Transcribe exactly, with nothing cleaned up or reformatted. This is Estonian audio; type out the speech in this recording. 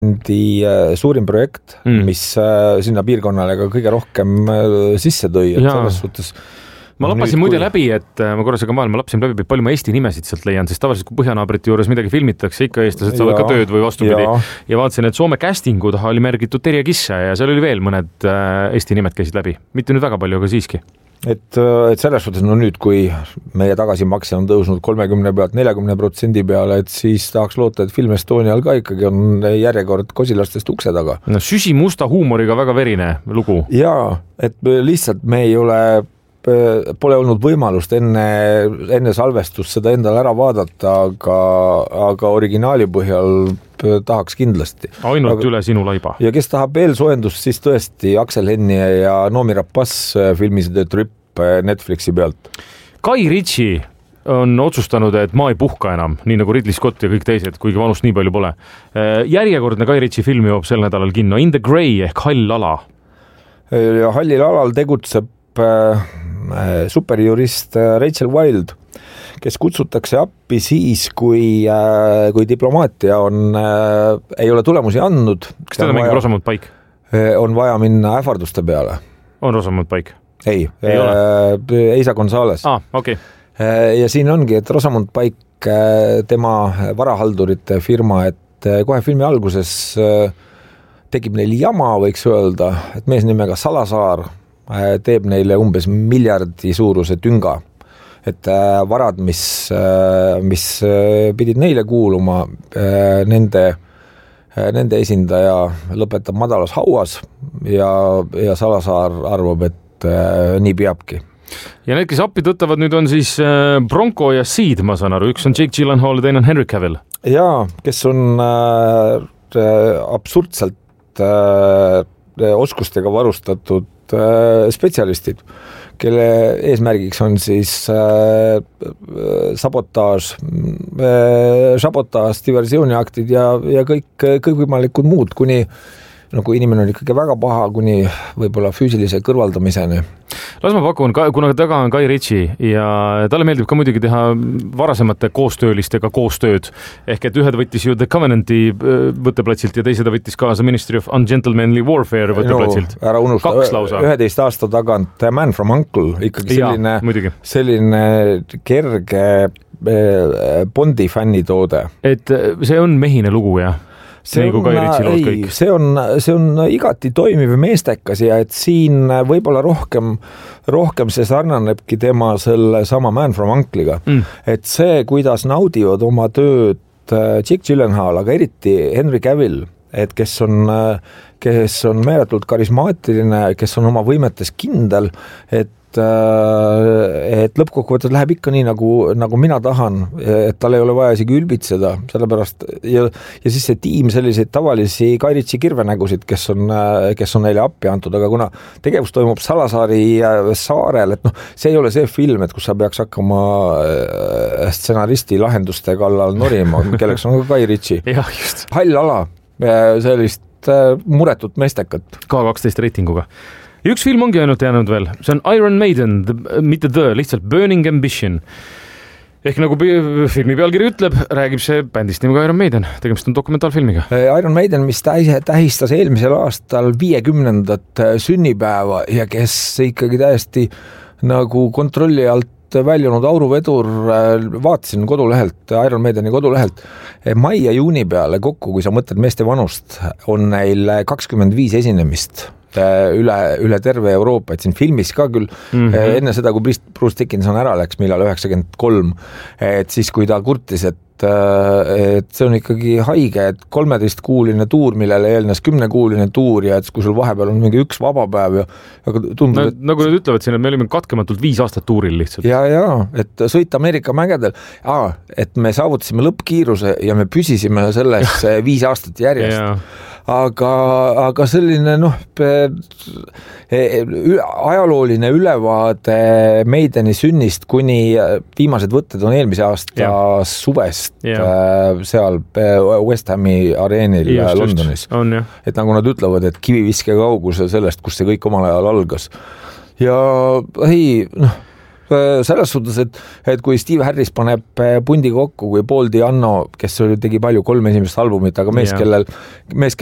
suurim projekt, mm. mis sinna piirkonnale ka kõige rohkem sisse tõi, et selles suhtes ma lappasin muide kui... läbi, et ma korra segan vahel, ma lappasin läbi, palju ma Eesti nimesid sealt leian, sest tavaliselt kui põhjanaabrite juures midagi filmitakse, ikka eestlased saavad ka tööd või vastupidi. Ja, ja vaatasin, et Soome castingu taha oli märgitud Terje Kisse ja seal oli veel mõned Eesti nimed käisid läbi. Mitte nüüd väga palju, aga siiski. Et, et selles suhtes, no nüüd, kui meie tagasimakse on tõusnud kolmekümne pealt neljakümne protsendi peale, et siis tahaks loota, et Film Estonial ka ikkagi on järjekord kosilastest ukse taga. No süsi musta huumoriga väga verine lugu. Jaa, et lihtsalt me ei ole pole olnud võimalust enne, enne salvestust seda endal ära vaadata, aga, aga originaali põhjal tahaks kindlasti. Ainult aga, üle sinu laiba. Ja kes tahab veel soojendust, siis tõesti Aksel Hennie ja Noomi Rapace filmis The Trip Netflixi pealt. Kai Ritchie on otsustanud, et ma ei puhka enam, nii nagu Ridley Scott ja kõik teised, kuigi vanust nii palju pole. Järjekordne Kai Ritchie film joob sel nädalal kinno In the Grey ehk Hall ala. Ja Hallil alal tegutseb superjurist Rachel Wilde, kes kutsutakse appi siis, kui, kui diplomaatia on, ei ole tulemusi andnud. Kas teda mängib Rosamund Pike? On vaja minna ähvarduste peale. On Rosamund Pike? Ei, ei Eisa Gonzales. Ah, okei. Okay. Ja siin ongi, et Rosamund Pike, tema varahaldurite firma, et kohe filmi alguses tekib neil jama, võiks öelda, et mees nimega Salazar teeb neile umbes miljardi suuruse tünga. Et varad, mis, mis pidid neile kuuluma, nende, nende esindaja lõpetab madalas hauas ja, ja Salazar arvab, et nii peabki. Ja need, kes appi tõttavad nüüd on siis Bronco ja Seed, ma saan aru. Üks on Jake Gyllenhaal ja teine on Henry Cavill. Jaa, kes on äh, absurdselt äh, oskustega varustatud spetsialistid, kelle eesmärgiks on siis äh, sabotaaž, äh, sabotaaž, diversiooniaktid ja, ja kõik, kõik võimalikud muud, kuni no kui inimene on ikkagi väga paha, kuni võib-olla füüsilise kõrvaldamiseni. Las ma pakun, kuna taga on Kai Ritchie ja talle meeldib ka muidugi teha varasemate koostöölistega koostööd. Ehk et ühed võttis ju The Covenanti võtteplatsilt ja teised võttis kaasa Ministry of Ungentlemanly Warfare võtteplatsilt. No, ära unusta, kaks lausa. üheteist aasta tagant Man from Uncle, ikkagi selline, ja, selline kerge Bondi fännitoode. Et see on mehine lugu, jah? See on, ei, see, on, see on igati toimiv meestekas ja et siin võib-olla rohkem, rohkem see sarnanebki tema selle sama Man from Uncle'iga. Mm. Et see, kuidas naudivad oma tööd Jake Gyllenhaal, aga eriti Henry Cavill, et kes on, kes on meeletult karismaatiline, kes on oma võimetes kindel, et et lõppkokkuvõttes läheb ikka nii, nagu, nagu mina tahan, et tal ei ole vaja isegi ülbitseda, sellepärast ja, ja siis see tiim selliseid tavalisi Kai Ritchie kirvenägusid, kes on, kes on neile appi antud, aga kuna tegevus toimub Salazari saarel, et noh, see ei ole see film, et kus sa peaks hakkama stsenaristi lahenduste kallal norima, kelleks on ka Kai Ritchie. Jah, just. Hall ala, sellist muretut meestekat. K kaksteist reitinguga. Ja üks film ongi ainult jäänud veel. See on Iron Maiden, the, mitte The, lihtsalt Burning Ambition. Ehk nagu filmi pealkiri ütleb, räägib see bändist nimega Iron Maiden. Tegemist on dokumentaalfilmiga. Iron Maiden, mis tähistas eelmisel aastal viiekümnendat sünnipäeva ja kes ikkagi täiesti nagu kontrolli alt väljunud auruvedur, vaatasin kodulehelt, Iron Maideni kodulehelt, mai ja juuni peale kokku, kui sa mõtled meeste vanust, on neil kakskümmend viis esinemist üle, üle terve Euroopa, et siin filmis ka küll mm-hmm. enne seda, kui Bruce Dickinson ära läks, millal üheksakümmend kolm, et siis kui ta kurtis, et, et see on ikkagi haige, et kolmeteistkuuline tuur, millele eelnes kümnekuuline tuur ja et kui sul vahepeal on mingi üks vabapäev ja, ja tundub, no, et, nagu nad ütlevad siin, et me olime katkematult viis aastat tuuril lihtsalt. Ja, ja, et sõit Ameerika mägedel, Aa, et me saavutasime lõppkiiruse ja me püsisime selles viis aastat järjest. Ja. Aga, aga selline noh, ajalooline ülevaade Maideni sünnist kuni viimased võtted on eelmise aasta ja. suvest ja. seal West Hami areenil just, Londonis. On, et nagu nad ütlevad, et kiviviske kaugusel sellest, kus see kõik omal ajal algas. Ja ei, noh, selles suhtes, et, et kui Steve Harris paneb pundi kokku, kui Paul Di'Anno, kes tegi palju kolm esimest albumit, aga mees, yeah. kellel, mees,